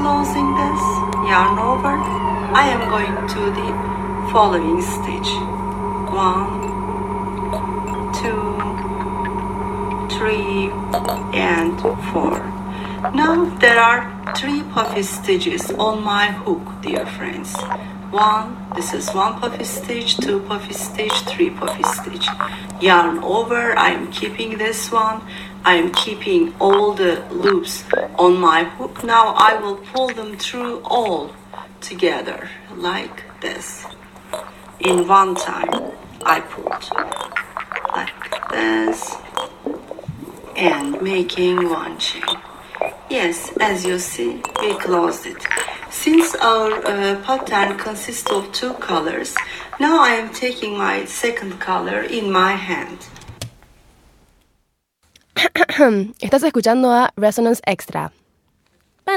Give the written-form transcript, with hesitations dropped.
closing this yarn over, I am going to the following stitch. 1, 2, 3, and 4. Now there are 3 puffy stitches on my hook, dear friends. This is 1 puffy stitch, 2 puffy stitch, 3 puffy stitch. Yarn over, I am keeping this one. I am keeping all the loops on my hook. Now I will pull them through all together like this. In one time, I pulled like this and making 1 chain. Yes, as you see, we closed it. Since our pattern consists of 2 colors, now I am taking my second color in my hand. Estás escuchando a Resonance Extra.